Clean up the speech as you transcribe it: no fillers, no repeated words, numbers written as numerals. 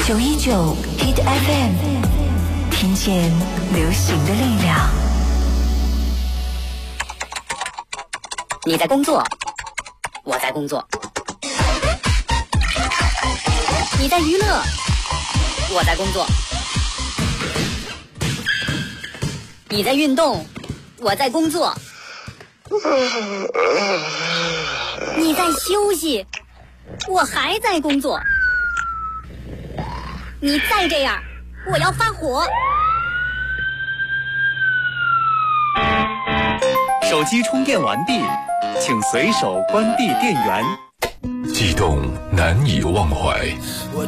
919 Hit FM， 听见流行的力量。 你在工作，我在工作；你在娱乐，我在工作；你在运动，我在工作；你在休息，我还在工作。你再这样，我要发火。 手机充电完毕，请随手关闭电源。 悸动难以忘怀，